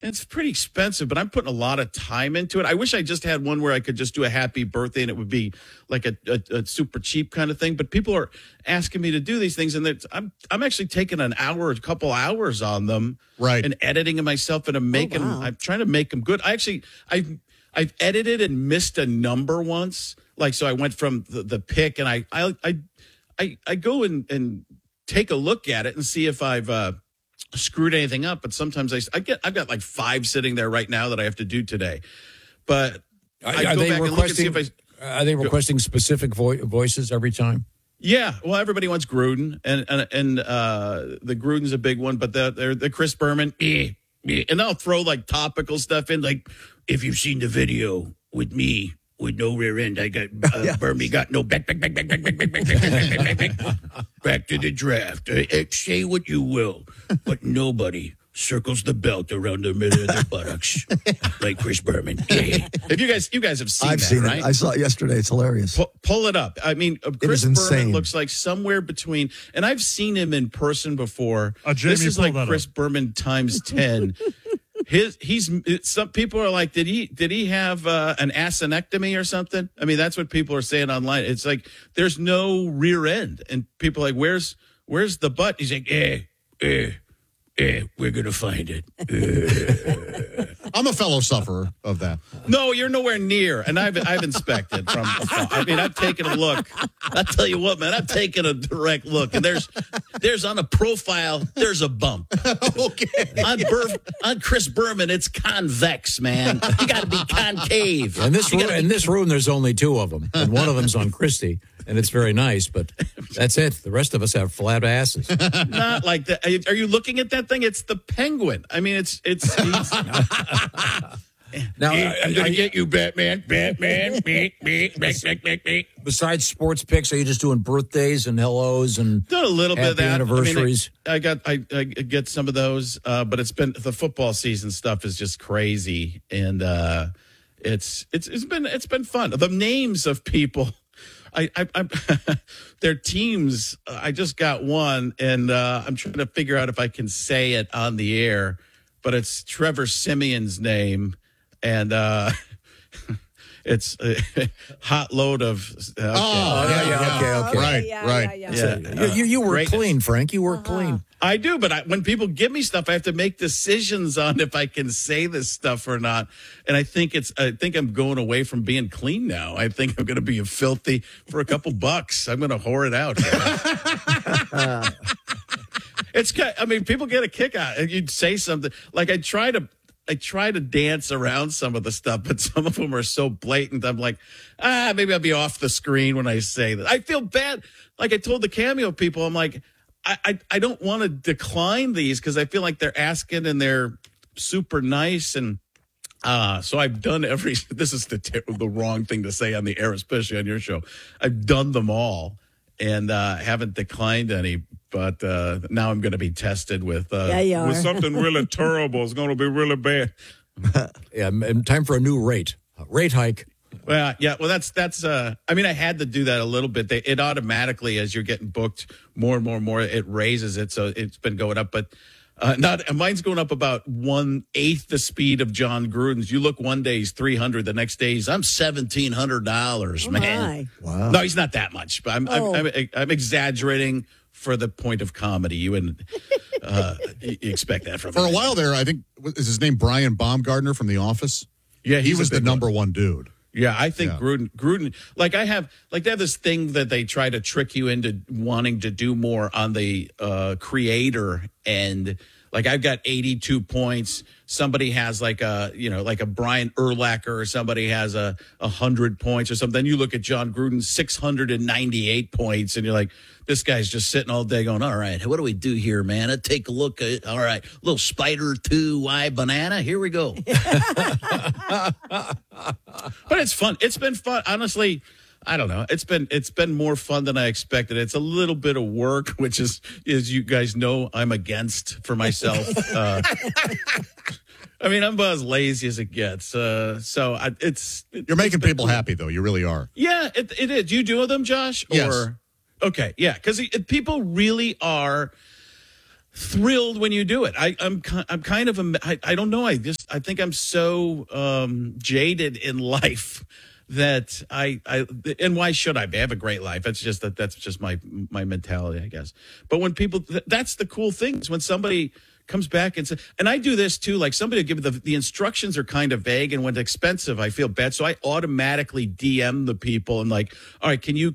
It's pretty expensive, but I'm putting a lot of time into it. I wish I just had one where I could just do a happy birthday and it would be like a super cheap kind of thing. But people are asking me to do these things, and I'm actually taking an hour, a couple hours on them, right, and editing them myself, and I'm trying to make them good. I've edited and missed a number once, like so I went from the pick, and I go and take a look at it and see if I've screwed anything up, but sometimes I've got like 5 sitting there right now that I have to do today. But I go back and look and see if are they requesting specific voices every time? Yeah, well, everybody wants Gruden, and the Gruden's a big one, but the Chris Berman, and I'll throw like topical stuff in, like if you've seen the video with me. With no rear end, I got Bernie got no back to the draft. Say what you will, but nobody circles the belt around the middle of the buttocks like Chris Berman. If you guys have seen I've seen right? it. I saw it yesterday. It's hilarious. Pull it up. I mean, Chris Berman looks like somewhere between, and I've seen him in person before. This is like Chris Berman times 10. Some people are like, did he have an asinectomy or something? I mean, that's what people are saying online. It's like there's no rear end, and people are like, where's the butt? He's like, we're gonna find it. I'm a fellow sufferer of that. No, you're nowhere near, and I've inspected from afar. I mean, I've taken a look. I tell you what, man, I've taken a direct look, and there's on a profile, there's a bump. Okay. On Chris Berman, it's convex, man. You got to be concave. In this room, there's only 2 of them, and one of them's on Christie, and it's very nice, but that's it. The rest of us have flat asses. Not like that. Are you looking at that thing? It's the penguin. I mean, it's now, I'm going to get you, Batman. Besides sports picks, are you just doing birthdays and hellos and done a little bit of that? Anniversaries? I get some of those, but it's been the football season stuff is just crazy, and it's been fun. The names of people. Their teams. I just got one, and I'm trying to figure out if I can say it on the air. But it's Trevor Simeon's name, and it's a hot load of. Okay. Right. You work clean, Frank. You work clean. I do, but when people give me stuff, I have to make decisions on if I can say this stuff or not. And I think I'm going away from being clean now. I think I'm going to be filthy for a couple bucks. I'm going to whore it out. I mean, people get a kick out. You'd say something like I try to dance around some of the stuff, but some of them are so blatant. I'm like, maybe I'll be off the screen when I say that. I feel bad. Like I told the Cameo people, I'm like, I don't want to decline these because I feel like they're asking and they're super nice. And so I've done this is the wrong thing to say on the air, especially on your show. I've done them all and haven't declined any. But now I'm going to be tested with something really terrible. It's going to be really bad. Yeah, time for a new rate hike. Well, yeah. Well, that's. I mean, I had to do that a little bit. It automatically, as you're getting booked more and more, it raises it. So it's been going up, but mine's going up about 1/8 the speed of John Gruden's. You look one day he's $300, the next day I'm $1,700, man. Wow. No, he's not that much, but I'm exaggerating. For the point of comedy, you wouldn't you expect that from me. For a while there, I think, is his name Brian Baumgartner from The Office? Yeah, he was the number one dude. Yeah, I think Gruden, they have this thing that they try to trick you into wanting to do more on the creator end. Like I've got 82 points. Somebody has like a Brian Urlacher, or somebody has 100 points or something. Then you look at John Gruden, 698 points, and you're like, this guy's just sitting all day going, all right, what do we do here, man? Let's take a look at, all right, little spider 2Y banana. Here we go. But it's fun. It's been fun. Honestly, I don't know. It's been more fun than I expected. It's a little bit of work, which is, as you guys know, I'm against for myself. I mean, I'm about as lazy as it gets. You're making people happy, though. You really are. Yeah, it is. Do you do them, Josh? Yes. Okay, yeah, because people really are thrilled when you do it. I'm kind of I don't know. I think I'm so jaded in life that and why should I have a great life? That's just my mentality, I guess. But when people, that's the cool thing is when somebody comes back and says, and I do this too, like somebody will give the instructions are kind of vague, and when it's expensive, I feel bad. So I automatically DM the people and like, all right, can you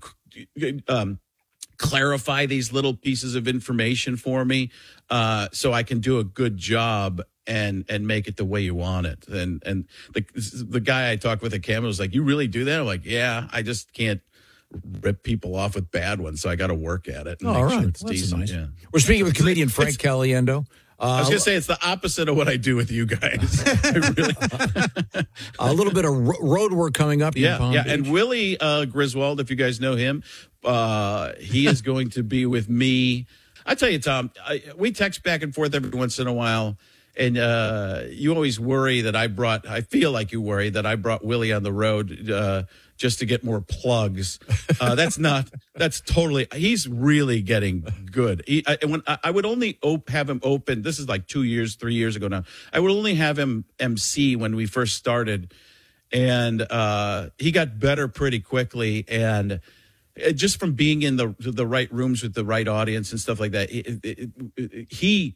clarify these little pieces of information for me so I can do a good job and make it the way you want it. And the guy I talked with at Cameo was like, you really do that? I'm like, yeah, I just can't rip people off with bad ones, so I got to work at it. And all make right. sure it's Well, decent. nice. Yeah. We're speaking with comedian Frank Caliendo. I was going to say it's the opposite of what I do with you guys. A little bit of road work coming up. Yeah, in Palm Beach. And Willie Griswold, if you guys know him, he is going to be with me. I tell you, Tom, we text back and forth every once in a while, and you always worry that I feel like you worry that I brought Willie on the road just to get more plugs. That's totally, he's really getting good. I would only have him open, this is like 3 years ago now. I would only have him MC when we first started. And he got better pretty quickly. And just from being in the right rooms with the right audience and stuff like that, he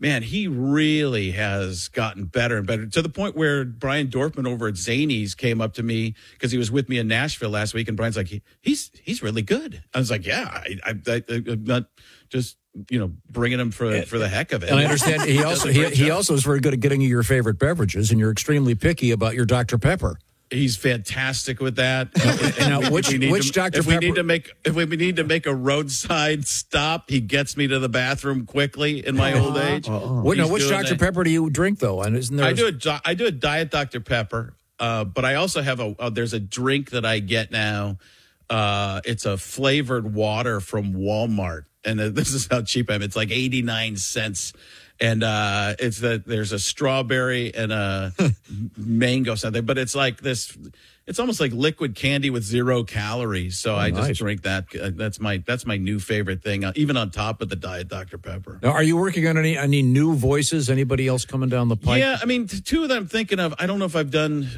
really has gotten better and better to the point where Brian Dorfman over at Zanies came up to me because he was with me in Nashville last week, and Brian's like, he's really good. I was like, yeah, I'm not just bringing him for the heck of it. And I understand he also is very good at getting you your favorite beverages, and you're extremely picky about your Dr. Pepper. He's fantastic with that. Now, which Dr. Pepper? If we need to make a roadside stop, he gets me to the bathroom quickly in my old age. Which Dr. Pepper do you drink though? And isn't there? I do a Diet Dr. Pepper, but I also have there's a drink that I get now. It's a flavored water from Walmart, and this is how cheap I am. It's like 89 cents. And there's a strawberry and a mango something, but it's like this. It's almost like liquid candy with 0 calories. So I just drink that. That's my new favorite thing, even on top of the Diet Dr. Pepper. Now, are you working on any new voices? Anybody else coming down the pipe? Yeah, I mean, two that I'm thinking of. I don't know if I've done.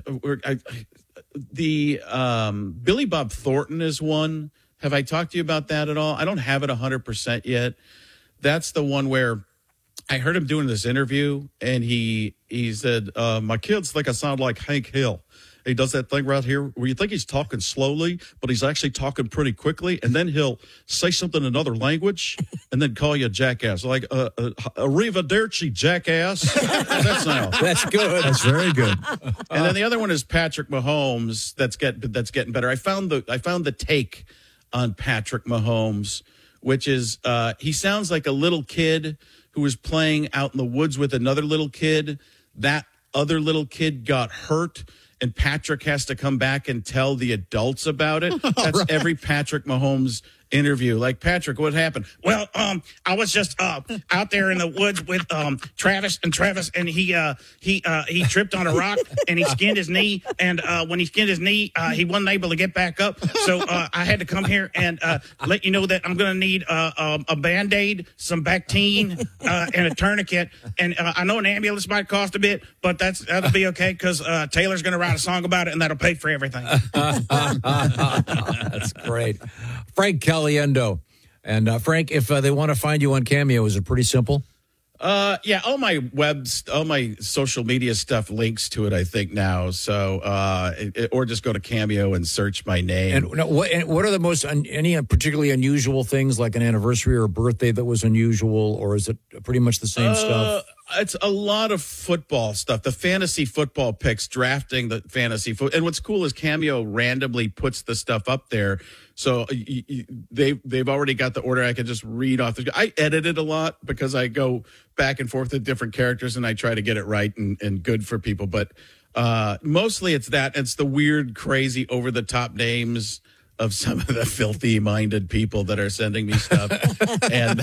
Billy Bob Thornton is one. Have I talked to you about that at all? I don't have it 100% yet. That's the one where I heard him doing this interview, and he said, my kids think I sound like Hank Hill. He does that thing right here where you think he's talking slowly, but he's actually talking pretty quickly, and then he'll say something in another language and then call you a jackass. Like, arrivederci, jackass. How's that sound? That's good. That's very good. And then the other one is Patrick Mahomes. That's getting better. I found the take on Patrick Mahomes, which is he sounds like a little kid who was playing out in the woods with another little kid. That other little kid got hurt, and Patrick has to come back and tell the adults about it. That's right. Every Patrick Mahomes interview. Like, Patrick, what happened? Well, I was just out there in the woods with Travis, and he tripped on a rock and he skinned his knee, and when he skinned his knee, he wasn't able to get back up. So I had to come here and let you know that I'm going to need a Band-Aid, some Bactine, and a tourniquet. And I know an ambulance might cost a bit, but that'll be okay because Taylor's going to write a song about it, and that'll pay for everything. That's great. Frank Caliendo. And Frank, if they want to find you on Cameo, is it pretty simple? Yeah, all my social media stuff links to it, I think, now. So, or just go to Cameo and search my name. And what are the most, any particularly unusual things, like an anniversary or a birthday that was unusual, or is it pretty much the same stuff? It's a lot of football stuff. The fantasy football picks, drafting the fantasy football. And what's cool is Cameo randomly puts the stuff up there. So they've already got the order. I can just read off. I edit it a lot because I go back and forth with different characters, and I try to get it right and good for people. But mostly it's that. It's the weird, crazy, over-the-top names of some of the filthy-minded people that are sending me stuff. And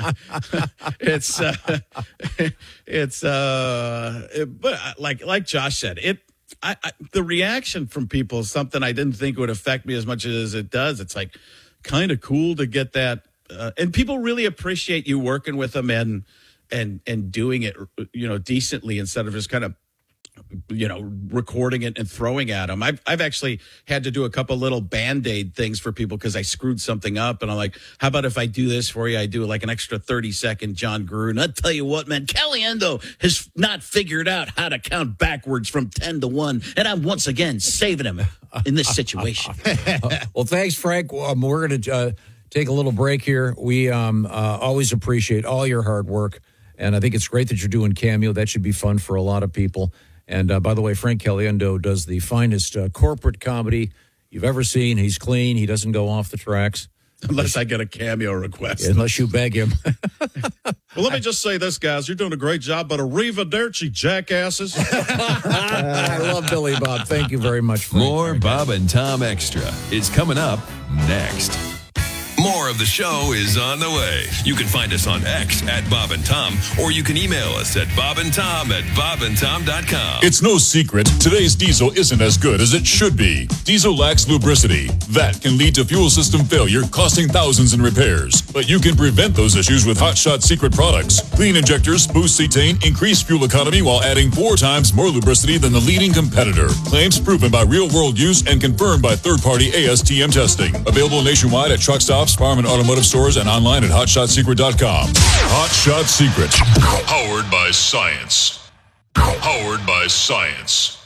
but like Josh said, the reaction from people is something I didn't think would affect me as much as it does. It's like kind of cool to get that. And people really appreciate you working with them and and doing it, decently instead of just kind of, recording it and throwing at them. I've actually had to do a couple little Band-Aid things for people because I screwed something up. And I'm like, how about if I do this for you? I do like an extra 30-second John Gruden. I'll tell you what, man, Caliendo has not figured out how to count backwards from 10 to 1. And I'm once again saving him in this situation. Well, thanks, Frank. We're going to take a little break here. We always appreciate all your hard work. And I think it's great that you're doing Cameo. That should be fun for a lot of people. And by the way, Frank Caliendo does the finest corporate comedy you've ever seen. He's clean. He doesn't go off the tracks. Unless I get a cameo request. Unless you beg him. Well, let me just say this, guys. You're doing a great job, but arrivederci, jackasses. I love Billy Bob. Thank you very much, Frank. More Bob and Tom Extra is coming up next. More of the show is on the way. You can find us on X at Bob and Tom, or you can email us at bobandtom@bobandtom.com. It's no secret, today's diesel isn't as good as it should be. Diesel lacks lubricity. That can lead to fuel system failure, costing thousands in repairs. But you can prevent those issues with Hot Shot Secret products. Clean injectors boost cetane, increase fuel economy while adding 4 times more lubricity than the leading competitor. Claims proven by real-world use and confirmed by third-party ASTM testing. Available nationwide at truck stops, farm and automotive stores, and online at HotShotSecret.com. Hot Shot Secret. Powered by science. Powered by science.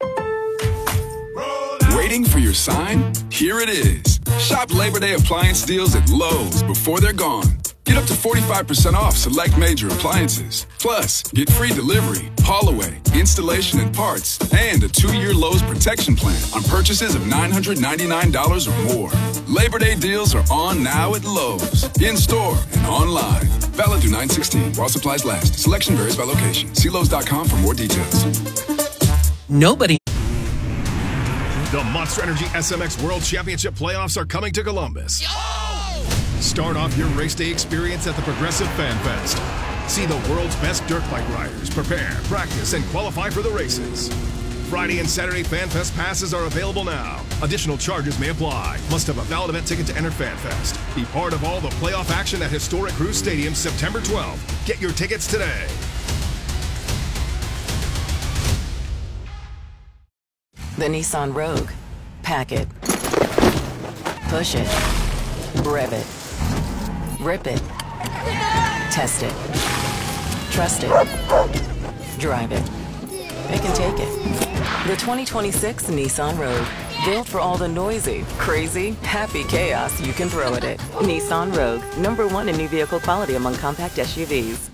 Waiting for your sign? Here it is. Shop Labor Day appliance deals at Lowe's before they're gone. Get up to 45% off select major appliances. Plus, get free delivery, haul away, installation and parts, and a 2-year Lowe's protection plan on purchases of $999 or more. Labor Day deals are on now at Lowe's, in-store and online. Valid through 9/16 while supplies last. Selection varies by location. See Lowe's.com for more details. Nobody. The Monster Energy SMX World Championship playoffs are coming to Columbus. Start off your race day experience at the Progressive Fan Fest. See the world's best dirt bike riders prepare, practice, and qualify for the races. Friday and Saturday Fan Fest passes are available now. Additional charges may apply. Must have a valid event ticket to enter Fan Fest. Be part of all the playoff action at historic Cruise Stadium September 12th. Get your tickets today. The Nissan Rogue. Pack it. Push it. Rev it. Rip it. Test it. Trust it. Drive it. It can take it. The 2026 Nissan Rogue. Built for all the noisy, crazy, happy chaos you can throw at it. Nissan Rogue. #1 in new vehicle quality among compact SUVs.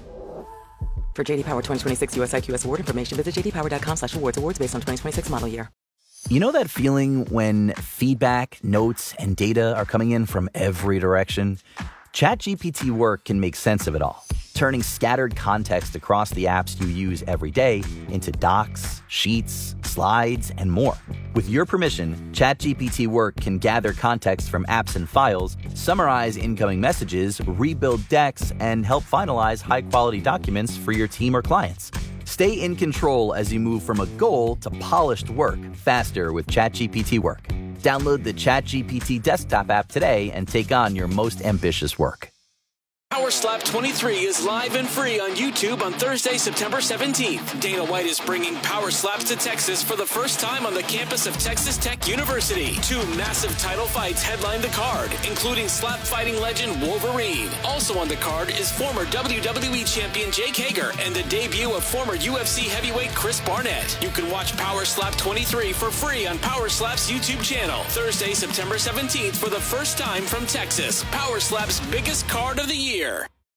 For JD Power 2026 US IQS award information, visit jdpower.com/awards. Awards based on 2026 model year. You know that feeling when feedback, notes, and data are coming in from every direction? ChatGPT Work can make sense of it all, turning scattered context across the apps you use every day into docs, sheets, slides, and more. With your permission, ChatGPT Work can gather context from apps and files, summarize incoming messages, rebuild decks, and help finalize high-quality documents for your team or clients. Stay in control as you move from a goal to polished work faster with ChatGPT Work. Download the ChatGPT desktop app today and take on your most ambitious work. Power Slap 23 is live and free on YouTube on Thursday, September 17th. Dana White is bringing Power Slaps to Texas for the first time on the campus of Texas Tech University. 2 massive title fights headline the card, including slap fighting legend Wolverine. Also on the card is former WWE champion Jake Hager and the debut of former UFC heavyweight Chris Barnett. You can watch Power Slap 23 for free on Power Slap's YouTube channel. Thursday, September 17th for the first time from Texas. Power Slap's biggest card of the year.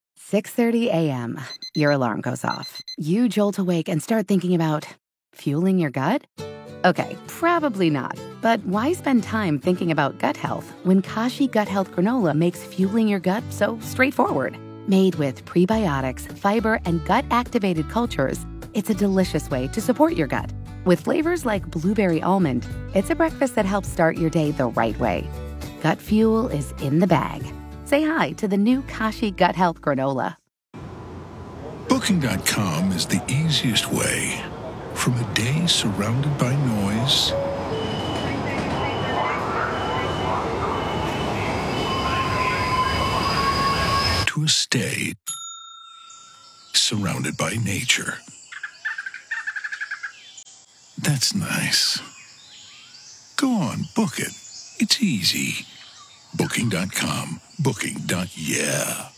6:30 a.m. Your alarm goes off. You jolt awake and start thinking about fueling your gut? Okay, probably not. But why spend time thinking about gut health when Kashi Gut Health Granola makes fueling your gut so straightforward? Made with prebiotics, fiber, and gut-activated cultures, it's a delicious way to support your gut. With flavors like blueberry almond, it's a breakfast that helps start your day the right way. Gut fuel is in the bag. Say hi to the new Kashi Gut Health Granola. Booking.com is the easiest way from a day surrounded by noise to a stay surrounded by nature. That's nice. Go on, book it. It's easy. Booking.com. Booking.yeah.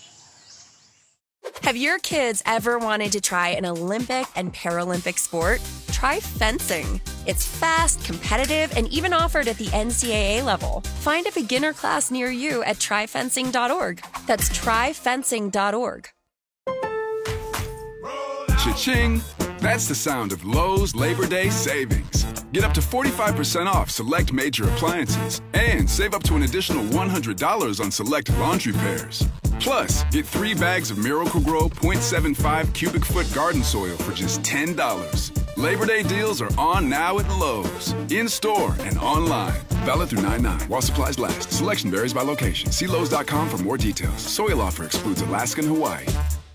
Have your kids ever wanted to try an Olympic and Paralympic sport? Try fencing. It's fast, competitive, and even offered at the NCAA level. Find a beginner class near you at tryfencing.org. That's tryfencing.org. Cha-ching! That's the sound of Lowe's Labor Day savings. Get up to 45% off select major appliances and save up to an additional $100 on select laundry pairs. Plus, get 3 bags of Miracle-Gro 0.75 cubic foot garden soil for just $10. Labor Day deals are on now at Lowe's, in-store and online. Valid through 9/9 while supplies last. Selection varies by location. See Lowe's.com for more details. Soil offer excludes Alaska and Hawaii.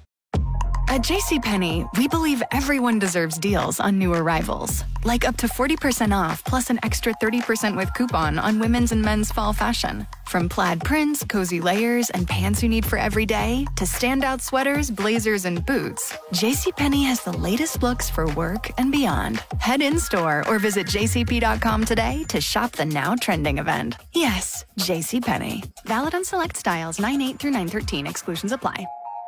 At JCPenney, we believe everyone deserves deals on new arrivals. Like up to 40% off plus an extra 30% with coupon on women's and men's fall fashion. From plaid prints, cozy layers, and pants you need for every day, to standout sweaters, blazers, and boots, JCPenney has the latest looks for work and beyond. Head in-store or visit jcp.com today to shop the now trending event. Yes, JCPenney. Valid on select styles 9/8 through 9/13. Exclusions apply.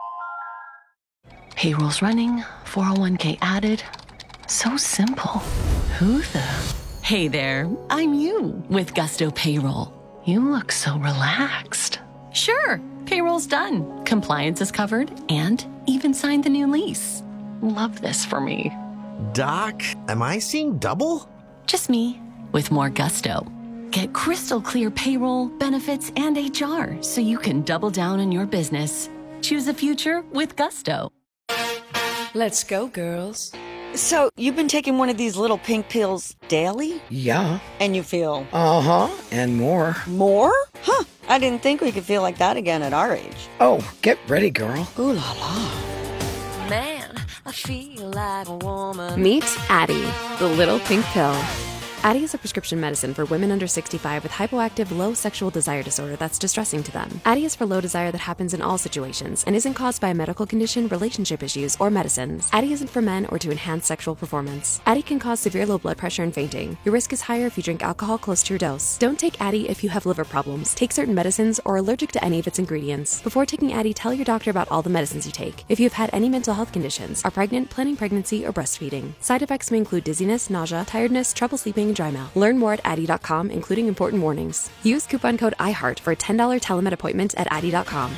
Payroll's running, 401k added. So simple. Who the? Hey there, I'm you with Gusto Payroll. You look so relaxed. Sure, payroll's done. Compliance is covered and even signed the new lease. Love this for me. Doc, am I seeing double? Just me with more Gusto. Get crystal clear payroll, benefits, and HR so you can double down on your business. Choose a future with Gusto. Let's go, girls. So, you've been taking one of these little pink pills daily? Yeah. And you feel? Uh-huh, and more. More? Huh, I didn't think we could feel like that again at our age. Oh, get ready, girl. Ooh la la. Man, I feel like a woman. Meet Addie, the little pink pill. Addie is a prescription medicine for women under 65 with hypoactive low sexual desire disorder that's distressing to them. Addie is for low desire that happens in all situations and isn't caused by a medical condition, relationship issues, or medicines. Addie isn't for men or to enhance sexual performance. Addie can cause severe low blood pressure and fainting. Your risk is higher if you drink alcohol close to your dose. Don't take Addie if you have liver problems, take certain medicines, or are allergic to any of its ingredients. Before taking Addie, tell your doctor about all the medicines you take. If you have had any mental health conditions, are pregnant, planning pregnancy, or breastfeeding. Side effects may include dizziness, nausea, tiredness, trouble sleeping, and dry mouth. Learn more at Addie.com, including important warnings. Use coupon code IHEART for a $10 telemed appointment at Addie.com.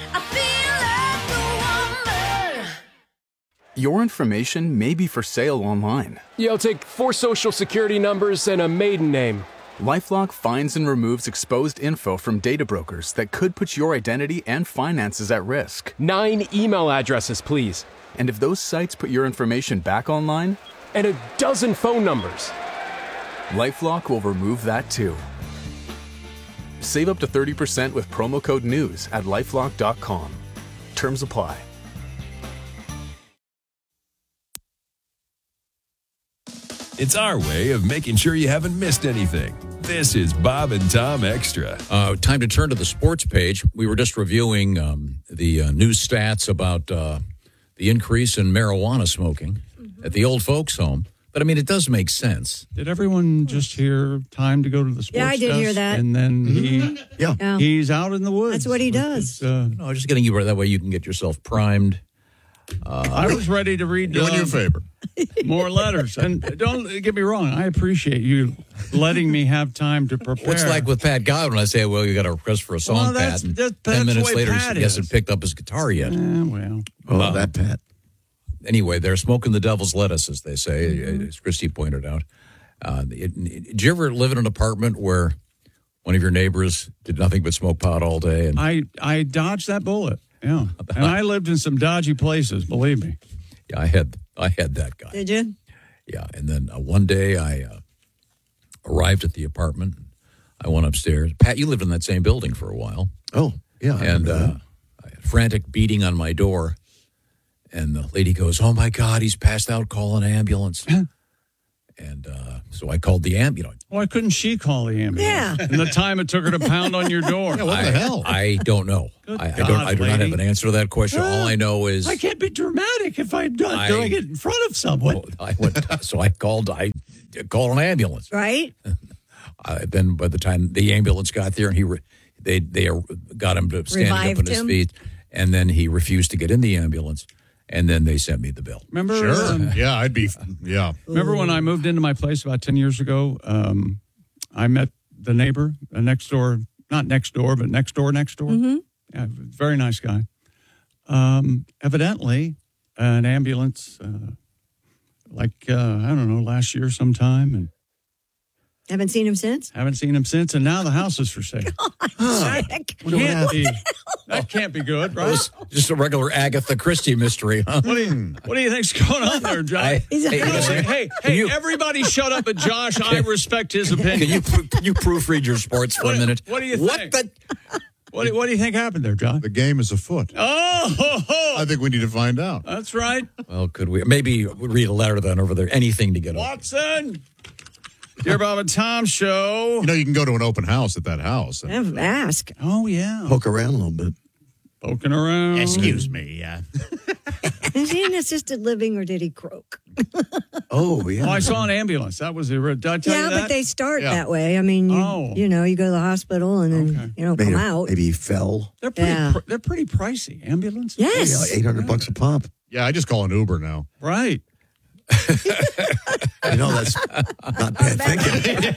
Your information may be for sale online. Yeah, I'll take 4 social security numbers and a maiden name. LifeLock finds and removes exposed info from data brokers that could put your identity and finances at risk. 9 email addresses, please. And if those sites put your information back online? And a dozen phone numbers. LifeLock will remove that too. Save up to 30% with promo code NEWS at LifeLock.com. Terms apply. It's our way of making sure you haven't missed anything. This is Bob and Tom Extra. Time to turn to the sports page. We were just reviewing the news stats about the increase in marijuana smoking at the old folks' home. But, I mean, it does make sense. Did everyone just hear time to go to the sports Yeah, I did desk? hear that. And then he's out in the woods. That's what he does. No, just getting you that way you can get yourself primed. I was ready to read doing your favor. More letters. And don't get me wrong, I appreciate you letting me have time to prepare. What's like with Pat Godwin? I say, well, you got a request for a song, Pat. And 10 minutes later, he hasn't picked up his guitar yet. That Pat. Anyway, they're smoking the devil's lettuce, as they say, as Christy pointed out. Did you ever live in an apartment where one of your neighbors did nothing but smoke pot all day? And I dodged that bullet, yeah. And I lived in some dodgy places, believe me. Yeah, I had that guy. Did you? Yeah, and then one day I arrived at the apartment. I went upstairs. Pat, you lived in that same building for a while. Oh, yeah. And I had frantic beating on my door. And the lady goes, "Oh, my God, he's passed out, call an ambulance." And so I called the ambulance. Why couldn't she call the ambulance? Yeah. In the time it took her to pound on your door. Yeah, what the hell? I don't know. I do not have an answer to that question. All I know is I can't be dramatic if I'm not doing it in front of someone. I called an ambulance. Right? Then by the time the ambulance got there, and they got him to standing up on his feet, and then he refused to get in the ambulance, and then they sent me the bill. Remember? Sure. Remember when I moved into my place about 10 years ago? I met the neighbor next door, not next door, but next door. Mm-hmm. Yeah, very nice guy. Evidently, an ambulance, I don't know, last year sometime, and Haven't seen him since? Haven't seen him since, and now the house is for sale. That can't be good, right? It was just a regular Agatha Christie mystery, huh? What do you think's going on there, Josh? Hey, everybody shut up at Josh. I respect his opinion. Can you proofread your sports for a minute? What do you think? What do you think happened there, John? The game is afoot. I think we need to find out. That's right. Well, could we? Maybe read a letter then over there. Anything to get on. Watson! Dear Bob and Tom Show. You know, you can go to an open house at that house. Ask. Oh, yeah. Poke around a little bit. Poking around. Excuse me. Is he in assisted living or did he croak? Oh, yeah. Oh, I saw an ambulance. That was the. Did I tell you that? But they start that way. I mean, you know, you go to the hospital and then, come out. Maybe he fell. They're pretty pricey. Ambulance? Yes. Yeah, $800 a pop. Yeah, I just call an Uber now. Right. You know, that's not bad thinking.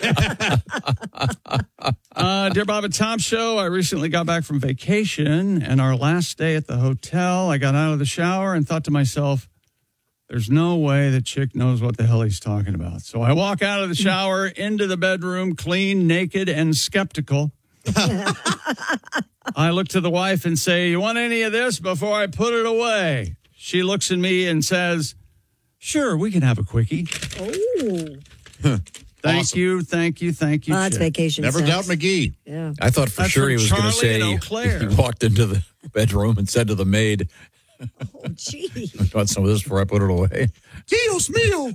Dear Bob and Tom Show, I recently got back from vacation, and our last day at the hotel, I got out of the shower and thought to myself, there's no way that chick knows what the hell he's talking about. So I walk out of the shower into the bedroom, clean, naked, and skeptical. I look to the wife and say, you want any of this before I put it away? She looks at me and says, sure, we can have a quickie. Oh. Thank you. It's vacation. Never sex. doubt McGee. Yeah. I thought for sure he was going to say he walked into the bedroom and said to the maid, oh, gee. I want some of this before I put it away. Dios mío.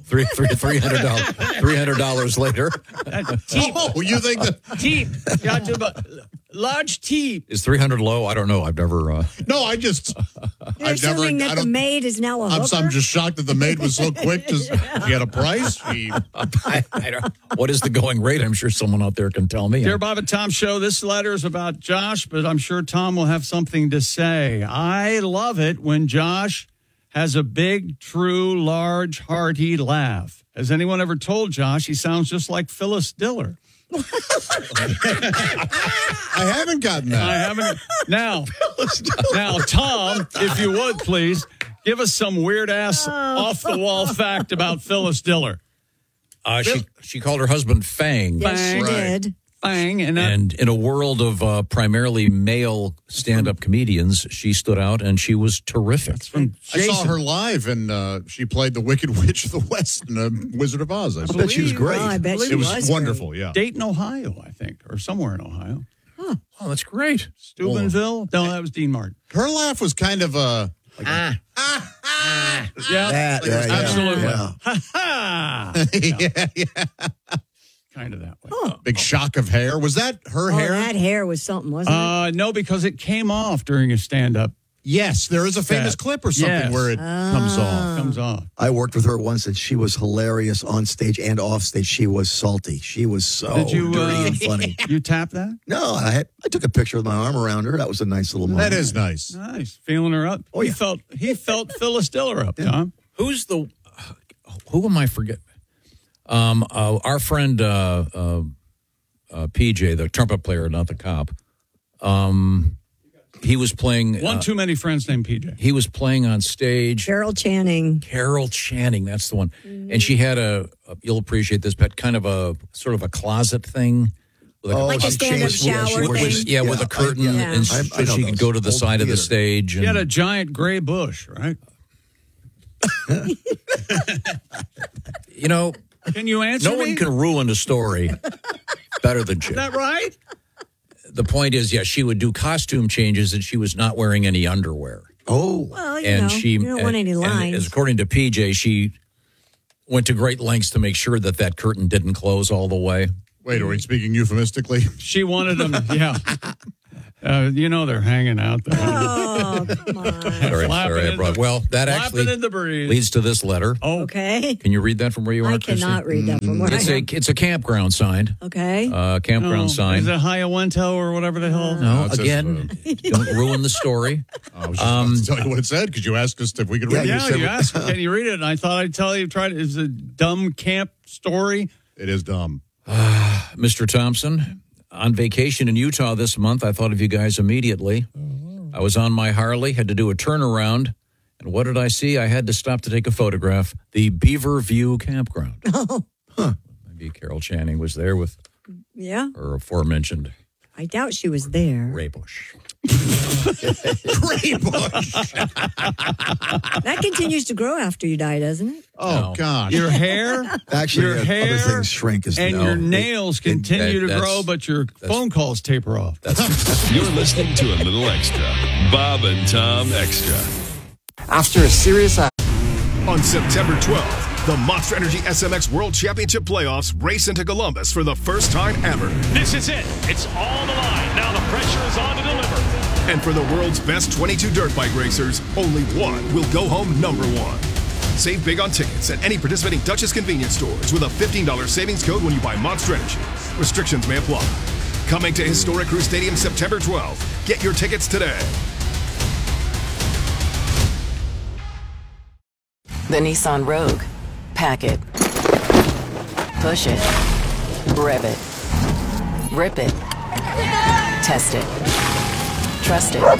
$300 later. Oh, you think that? Teep. Got to large teep. Is 300 low? I don't know. I've never. No, I just. You're assuming that the maid is now a hooker? I'm just shocked that the maid was so quick to get a price. What is the going rate? I'm sure someone out there can tell me. Dear Bob and Tom Show, this letter is about Josh, but I'm sure Tom will have something to say. I love it when Josh has a big, true, large, hearty laugh. Has anyone ever told Josh he sounds just like Phyllis Diller? I haven't gotten that. I haven't. Now, Tom, if you would, please, give us some weird-ass, off-the-wall fact about Phyllis Diller. She called her husband Fang. Yes, she did. Fang. And in a world of primarily male stand-up comedians, she stood out, and she was terrific. I saw her live, and she played the Wicked Witch of the West in The Wizard of Oz. I bet she was great. Oh, I bet she it was wonderful, great. yeah. Dayton, Ohio, I think, or somewhere in Ohio. Huh. Oh, that's great. Steubenville? No, that was Dean Martin. Her laugh was kind of a... Yeah, absolutely. Ha ha! yeah. Kind of that way. Huh. Big shock of hair. Was that her hair? That hair was something, wasn't it? No, because it came off during a stand-up. Yes, there is a famous clip or something where it comes off. Ah. I worked with her once, and she was hilarious on stage and off stage. She was salty. She was so dirty and funny. You tap that? No, I took a picture with my arm around her. That was a nice little moment. That is nice. Nice. Feeling her up. Oh, yeah. He felt Phyllis Diller up, Tom. Who am I forgetting? Our friend PJ, the trumpet player, not the cop. He was playing. One too many friends named PJ. He was playing on stage. Carol Channing, that's the one. And she had you'll appreciate this, but kind of a sort of a closet thing. like a stand-up shower thing. With a curtain, and so she could go to the side of the stage. She had a giant gray bush, right? You know, can you answer No me? one can ruin a story better than Chick. Is that right? The point is, she would do costume changes, and she was not wearing any underwear. Oh. Well, you don't want any lines. And according to PJ, she went to great lengths to make sure that curtain didn't close all the way. Wait, are we speaking euphemistically? She wanted them, yeah. They're hanging out there. Oh, come on. Sorry, I brought. Well, that actually in the breeze. leads to this letter. Oh, okay. Can you read that from where you are? I cannot read that from where I am. It's a campground sign. Okay. Campground sign. Is it Hiawatha or whatever the hell? No, again, don't ruin the story. I was just about to tell you what it said because you asked us if we could read it. Yeah, you asked, can you read it? And I thought I'd tell you, it's a dumb camp story. It is dumb. Mr. Thompson, on vacation in Utah this month, I thought of you guys immediately. I was on my Harley, had to do a turnaround, and what did I see? I had to stop to take a photograph. The Beaver View Campground. Maybe Carol Channing was there with her aforementioned I doubt she was there. Ray Bush. Ray Bush. That continues to grow after you die, doesn't it? Oh, God. Your hair, Actually, your hair, other things shrink as and your nails continue to grow, but your phone calls taper off. You're listening to a little extra. Bob and Tom Extra. After a serious on September 12th, the Monster Energy SMX World Championship Playoffs race into Columbus for the first time ever. This is it. It's all on the line. Now the pressure is on to deliver. And for the world's best 22 dirt bike racers, only one will go home number one. Save big on tickets at any participating Duchess convenience stores with a $15 savings code when you buy Monster Energy. Restrictions may apply. Coming to Historic Crew Stadium September 12th. Get your tickets today. The Nissan Rogue. Pack it. Push it. Rev it. Rip it. Test it. Trust it.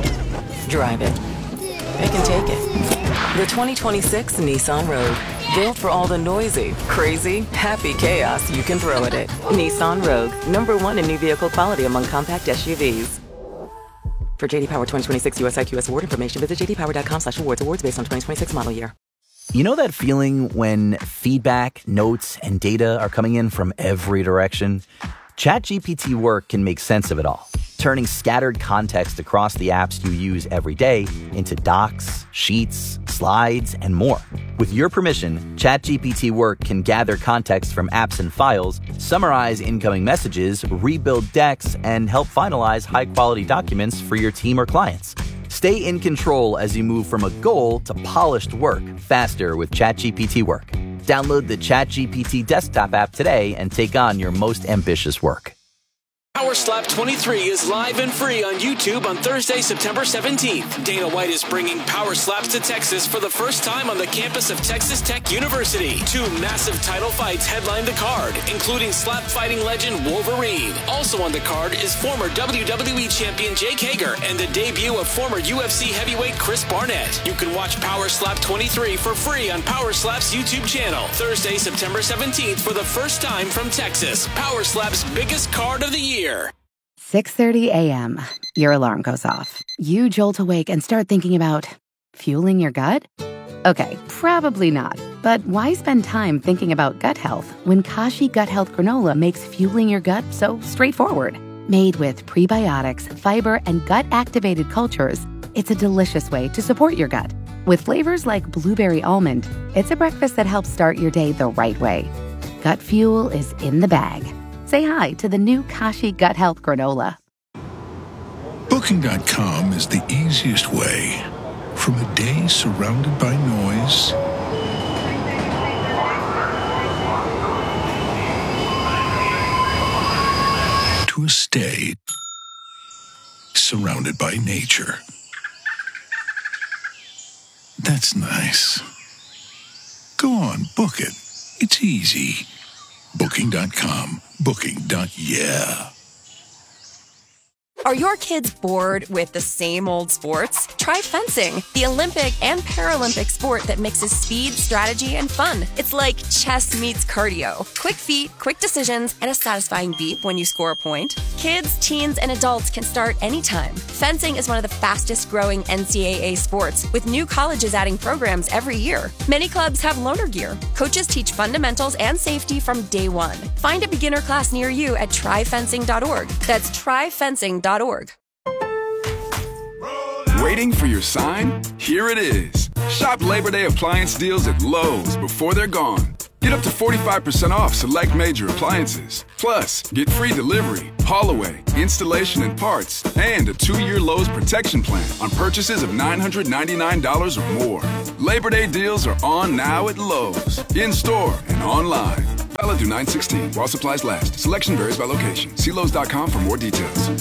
Drive it. It can take it. The 2026 Nissan Rogue. Built for all the noisy, crazy, happy chaos you can throw at it. Nissan Rogue. #1 in new vehicle quality among compact SUVs. For JD Power 2026 US IQS award information, visit jdpower.com/awards. Awards based on 2026 model year. You know that feeling when feedback, notes, and data are coming in from every direction? ChatGPT Work can make sense of it all, turning scattered context across the apps you use every day into docs, sheets, slides, and more. With your permission, ChatGPT Work can gather context from apps and files, summarize incoming messages, rebuild decks, and help finalize high-quality documents for your team or clients. Stay in control as you move from a goal to polished work faster with ChatGPT Work. Download the ChatGPT desktop app today and take on your most ambitious work. Power Slap 23 is live and free on YouTube on Thursday, September 17th. Dana White is bringing Power Slaps to Texas for the first time on the campus of Texas Tech University. 2 massive title fights headline the card, including slap fighting legend Wolverine. Also on the card is former WWE champion Jake Hager and the debut of former UFC heavyweight Chris Barnett. You can watch Power Slap 23 for free on Power Slap's YouTube channel. Thursday, September 17th for the first time from Texas. Power Slap's biggest card of the year. 6:30 a.m. Your alarm goes off. You jolt awake and start thinking about fueling your gut? Okay, probably not. But why spend time thinking about gut health when Kashi Gut Health Granola makes fueling your gut so straightforward? Made with prebiotics, fiber, and gut-activated cultures, it's a delicious way to support your gut. With flavors like blueberry almond, it's a breakfast that helps start your day the right way. Gut fuel is in the bag. Say hi to the new Kashi Gut Health Granola. Booking.com is the easiest way. From a day surrounded by noise to a stay surrounded by nature. That's nice. Go on, book it. It's easy. Booking.com. Booking.yeah. Are your kids bored with the same old sports? Try fencing, the Olympic and Paralympic sport that mixes speed, strategy, and fun. It's like chess meets cardio. Quick feet, quick decisions, and a satisfying beep when you score a point. Kids, teens, and adults can start anytime. Fencing is one of the fastest growing NCAA sports, with new colleges adding programs every year. Many clubs have loaner gear. Coaches teach fundamentals and safety from day one. Find a beginner class near you at tryfencing.org. That's tryfencing.org. Waiting for your sign? Here it is. Shop Labor Day appliance deals at Lowe's before they're gone. Get up to 45% off select major appliances. Plus, get free delivery, haul away, installation and parts, and a 2-year Lowe's protection plan on purchases of $999 or more. Labor Day deals are on now at Lowe's, in-store and online. Valid through 9/16 while supplies last. Selection varies by location. See Lowe's.com for more details.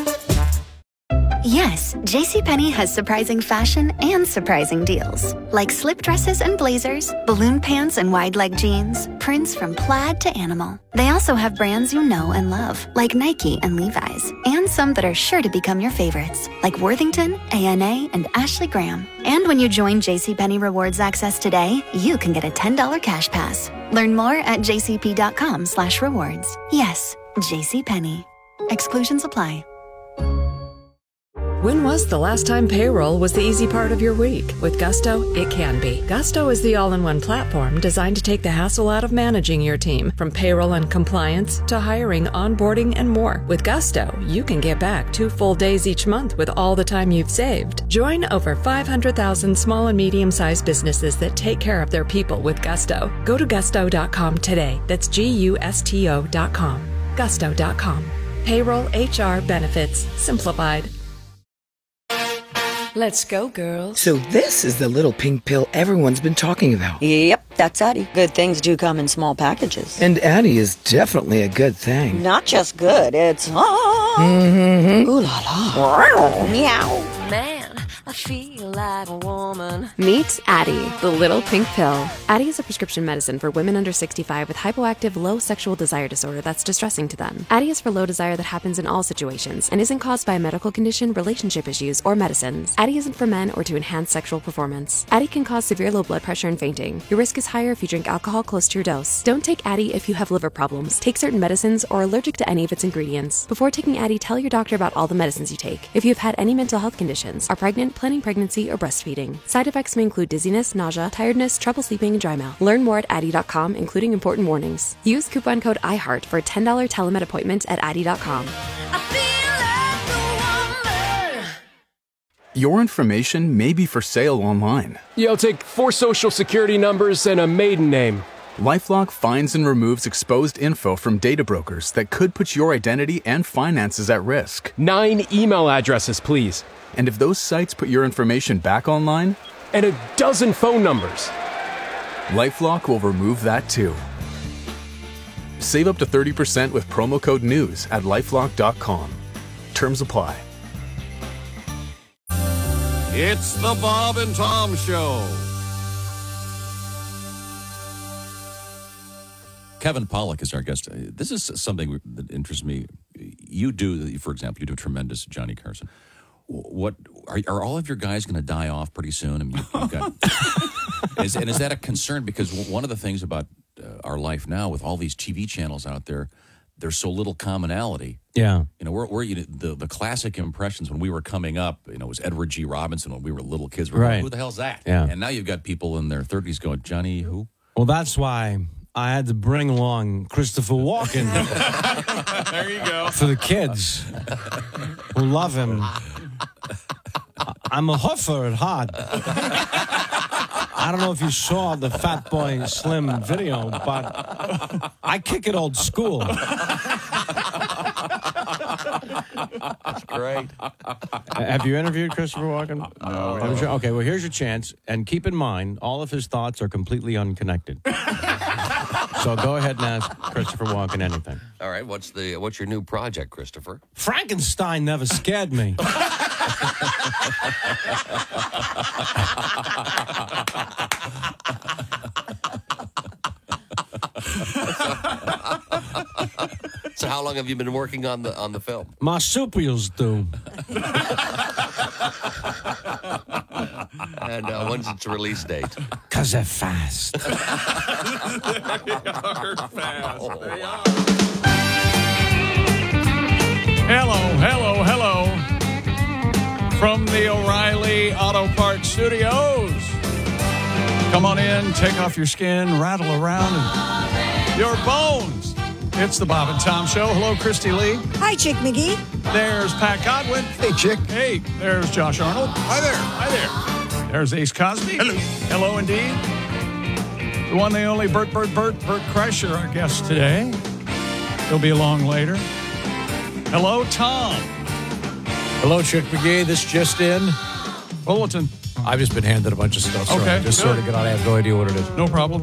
Yes, JCPenney has surprising fashion and surprising deals. Like slip dresses and blazers, balloon pants and wide leg jeans, prints from plaid to animal. They also have brands you know and love, like Nike and Levi's, and some that are sure to become your favorites, like Worthington, A&A, and Ashley Graham. And when you join JCPenney Rewards Access today, you can get a $10 cash pass. Learn more at jcp.com/rewards. Yes, JCPenney. Exclusions apply. When was the last time payroll was the easy part of your week? With Gusto, it can be. Gusto is the all-in-one platform designed to take the hassle out of managing your team, from payroll and compliance to hiring, onboarding, and more. With Gusto, you can get back 2 full days each month with all the time you've saved. Join over 500,000 small and medium-sized businesses that take care of their people with Gusto. Go to gusto.com today. That's GUSTO.com. Gusto.com. Payroll, HR, benefits, simplified. Let's go, girls. So this is the little pink pill everyone's been talking about. Yep, that's Addie. Good things do come in small packages. And Addie is definitely a good thing. Not just good, it's Mm-hmm. ooh la la. Meow. Man, I feel like a woman. Meet Addie, the little pink pill. Addie is a prescription medicine for women under 65 with hypoactive low sexual desire disorder that's distressing to them. Addie is for low desire that happens in all situations and isn't caused by a medical condition, relationship issues, or medicines. Addie isn't for men or to enhance sexual performance. Addie can cause severe low blood pressure and fainting. Your risk is higher if you drink alcohol close to your dose. Don't take Addie if you have liver problems, take certain medicines, or are allergic to any of its ingredients. Before taking Addie, tell your doctor about all the medicines you take. If you have had any mental health conditions, are pregnant, planning pregnancy, or breastfeeding. Side effects may include dizziness, nausea, tiredness, trouble sleeping, and dry mouth. Learn more at Addie.com, including important warnings. Use coupon code IHEART for a $10 telemed appointment at Addie.com. Your information may be for sale online. Yeah, I'll take 4 social security numbers and a maiden name. LifeLock finds and removes exposed info from data brokers that could put your identity and finances at risk. 9 email addresses, please. And if those sites put your information back online? And a dozen phone numbers. LifeLock will remove that too. Save up to 30% with promo code NEWS at LifeLock.com. Terms apply. It's the Bob and Tom Show. Kevin Pollak is our guest. This is something that interests me. You do, for example, you do a tremendous Johnny Carson. What are all of your guys going to die off pretty soon? I mean, you've got, is that a concern? Because one of the things about our life now, with all these TV channels out there, there's so little commonality. Yeah, you know, we're the classic impressions when we were coming up. You know, it was Edward G. Robinson when we were little kids. We're right. Like, who the hell's that? Yeah, and now you've got people in their 30s going, Johnny, who? Well, that's why I had to bring along Christopher Walken. There you go. For the kids who love him. I'm a hoofer at heart. I don't know if you saw the Fat Boy Slim video, but I kick it old school. That's great. Have you interviewed Christopher Walken? No. Okay, well, here's your chance. And keep in mind, all of his thoughts are completely unconnected. So go ahead and ask Christopher Walken anything. All right, what's your new project, Christopher? Frankenstein never scared me. So how long have you been working on the film? Marsupials do. And when's its release date? 'Cause they're fast. They are fast. They are. Hello. From the O'Reilly Auto Parts Studios. Come on in, take off your skin, rattle around your bones. It's the Bob and Tom Show. Hello, Christy Lee. Hi, Chick McGee. There's Pat Godwin. Hey, Chick. Hey, there's Josh Arnold. Hi there. Hi there. There's Ace Cosby. Hello. Hello, indeed. The one, the only Bert Kreischer, our guest today. He'll be along later. Hello, Tom. Hello, Chick McGee. This just in. Bulletin. I've just been handed a bunch of stuff, so Okay, I just good. sort of I have no idea what it is. No problem.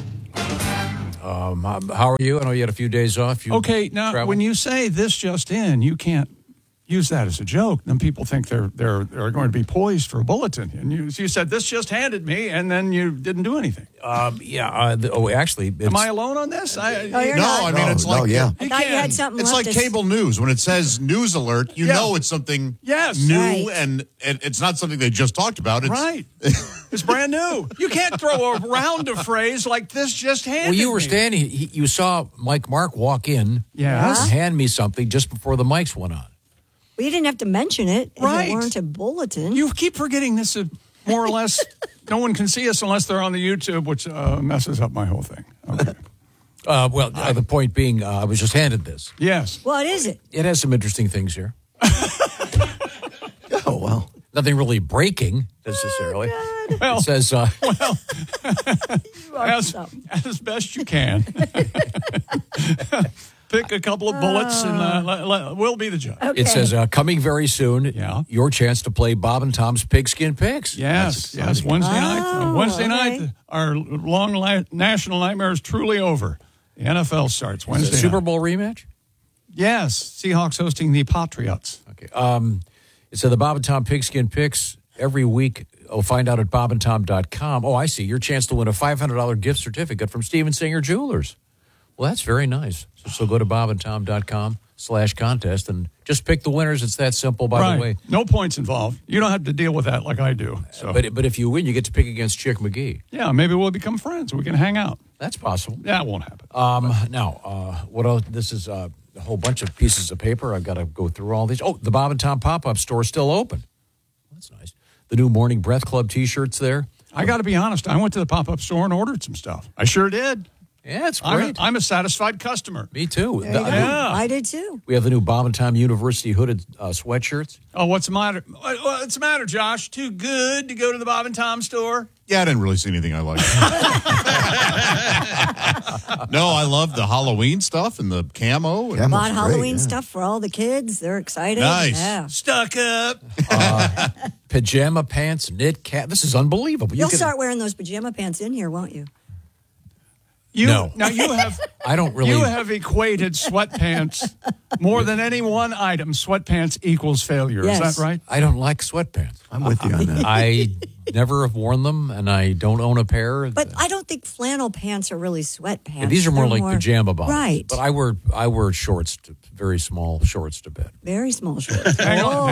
How are you? I know you had a few days off. You Okay, now traveled? when you say this just in, you can't use that as a joke. Then people think they're going to be poised for a bulletin. And you said this just handed me, and then you didn't do anything. Actually, am I alone on this? you're No, not. I mean, it's like I thought you had something It's left like to- cable news. When it says news alert, you know it's something new, Right. and it's not something they just talked about. It's, Right. It's brand new. You can't throw around a phrase like this just handed Well, you were me. standing. You saw Mike Mark walk in. Yes. and hand me something just before the mics went on. Well, you didn't have to mention it if Right. it weren't a bulletin. You keep forgetting this is more or less. No one can see us unless they're on the YouTube, which messes up my whole thing. Okay. The point being, I was just handed this. Yes. What is it? It has some interesting things here. Oh, well. Nothing really breaking necessarily. Well, it says, as best you can. Pick a couple of bullets and we'll be the judge. It says, coming very soon, your chance to play Bob and Tom's Pigskin Picks. Yes, Wednesday night. Wednesday night, our long national nightmare is truly over. The NFL starts Wednesday Super night. Bowl rematch? Yes, Seahawks hosting the Patriots. Okay. It said the Bob and Tom Pigskin Picks every week. Find out at bobandtom.com. Oh, I see. Your chance to win a $500 gift certificate from Steven Singer Jewelers. Well, that's very nice. So go to bobandtom.com/contest and just pick the winners. It's that simple, by the way. No points involved. You don't have to deal with that like I do. So. But if you win, you get to pick against Chick McGee. Yeah, maybe we'll become friends. We can hang out. That's possible. That won't happen. Now, what else? This is a whole bunch of pieces of paper. I've got to go through all these. Oh, the Bob and Tom pop-up store is still open. That's nice. The new Morning Breath Club T-shirts there. I got to be honest. I went to the pop-up store and ordered some stuff. I sure did. Yeah, it's great. I'm a satisfied customer. Me too. I did too. We have the new Bob and Tom University hooded sweatshirts. Oh, what's the matter? What's the matter, Josh? Too good to go to the Bob and Tom store? Yeah, I didn't really see anything I liked. No, I love the Halloween stuff and the camo. And Bought Halloween stuff for all the kids. They're excited. Nice. Yeah. Stuck up. Pajama pants, knit cap. This is unbelievable. You'll start wearing those pajama pants in here, won't you? Now you have. I don't really. You have equated sweatpants more than any one item. Sweatpants equals failure. Yes. Is that right? I don't like sweatpants. I'm with you on that. I never have worn them, and I don't own a pair. But I don't think flannel pants are really sweatpants. Yeah, these are more They're like pajama bottoms. Right. But I wear shorts, very small shorts to bed. Very small shorts. Hang on.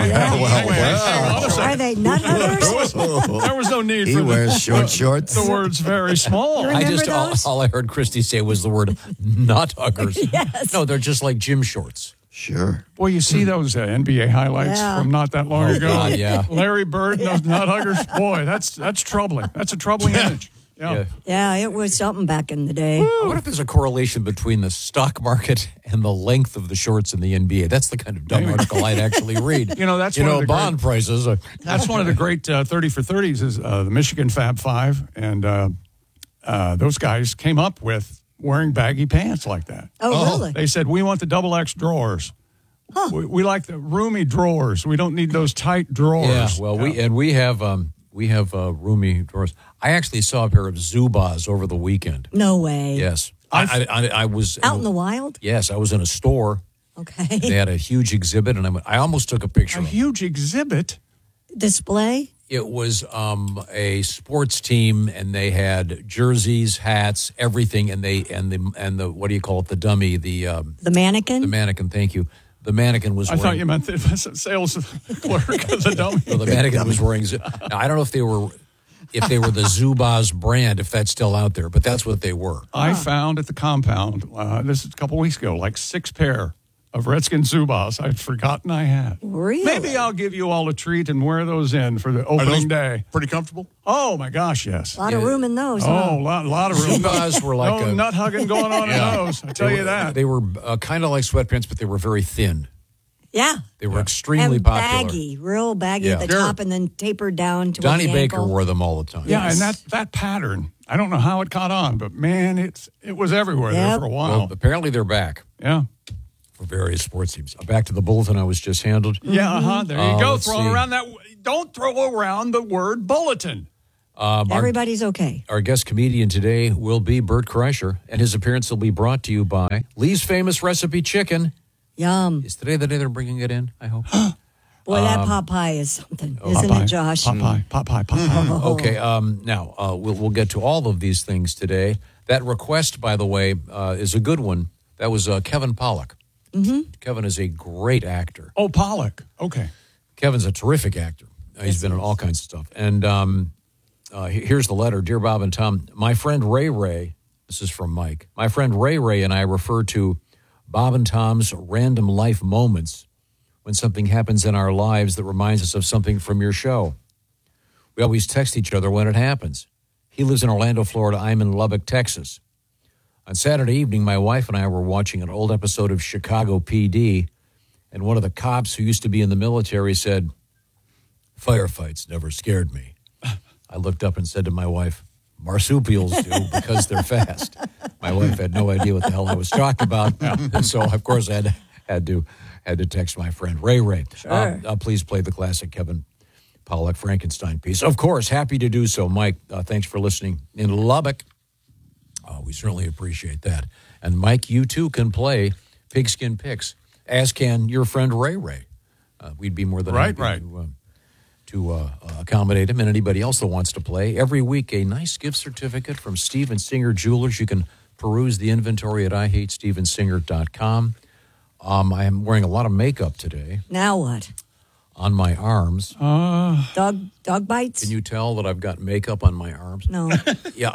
Are they nut huggers? There was no need He for wears short shorts. the words very small. You remember those? All I heard Christy say was the word nut huggers. Yes. No, they're just like gym shorts. Sure. Boy, you see those NBA highlights Yeah. from not that long ago. God, yeah. Larry Bird and those nut huggers. Boy, that's troubling. That's a troubling image. Yeah. Yeah, it was something back in the day. I wonder if there's a correlation between the stock market and the length of the shorts in the NBA. That's the kind of dumb article I'd actually read. That's one of the bond great, prices. That's one of the great 30 for 30s is the Michigan Fab Five, and those guys came up with wearing baggy pants like that. Oh, really? They said, we want the double X drawers. Huh. We like the roomy drawers. We don't need those tight drawers. Yeah, well, we have roomy drawers. I actually saw a pair of Zubaz over the weekend. No way. Yes, I was Out in the wild? Yes, I was in a store. Okay. They had a huge exhibit, and I almost took a picture. A of them. huge exhibit? Display? It was a sports team, and they had jerseys, hats, everything, and the what do you call it? The dummy, the mannequin. The mannequin. Thank you. The mannequin was. I thought you meant the sales clerk of the dummy. Well, the mannequin was wearing. Now, I don't know if they were the Zubaz brand, if that's still out there, but that's what they were. I found at the compound, this is a couple weeks ago, like 6 pair of Redskin Zubas I'd forgotten I had. Really? Maybe I'll give you all a treat and wear those in for the Are those opening day. pretty comfortable? Oh, my gosh, yes. A lot of room in those. Oh, a lot of room. Zubas were like no nut hugging going on in those. I tell you that. They were kind of like sweatpants, but they were very thin. Yeah. They were extremely and popular. baggy, real baggy Yeah. at the Sure. top and then tapered down to Donnie the Baker ankle. wore them all the time. Yeah, and that pattern, I don't know how it caught on, but man, it was everywhere there for a while. Well, apparently they're back. Yeah. For various sports teams. Back to the bulletin I was just handled. Yeah, there you go. Let's Throw see. around that. Don't throw around the word bulletin. Everybody's okay. Our guest comedian today will be Bert Kreischer, and his appearance will be brought to you by Lee's Famous Recipe Chicken. Yum. Is today the day they're bringing it in, I hope? Boy, that pot pie is something, isn't Popeye, it, Josh? Popeye. Okay, now we'll get to all of these things today. That request, by the way, is a good one. That was Kevin Pollak. Mm-hmm. Kevin is a great actor. Oh, Pollock. Okay. Kevin's a terrific actor. He's been in all kinds of stuff. And here's the letter. Dear Bob and Tom, my friend Ray, this is from Mike. My friend Ray and I refer to Bob and Tom's random life moments when something happens in our lives that reminds us of something from your show. We always text each other when it happens. He lives in Orlando, Florida. I'm in Lubbock, Texas. On Saturday evening, my wife and I were watching an old episode of Chicago PD, and one of the cops who used to be in the military said, "Firefights never scared me." I looked up and said to my wife, "Marsupials do because they're fast." My wife had no idea what the hell I was talking about, and so of course I had to text my friend Ray. Sure. Please play the classic Kevin Pollak Frankenstein piece. Of course, happy to do so, Mike. Thanks for listening in Lubbock. We certainly appreciate that. And Mike, you too can play Pigskin Picks, as can your friend Ray. We'd be more than happy to accommodate him and anybody else that wants to play. Every week, a nice gift certificate from Steven Singer Jewelers. You can peruse the inventory at IHateStevenSinger.com. I am wearing a lot of makeup today. Now what? On my arms. Dog bites? Can you tell that I've got makeup on my arms? No. Yeah.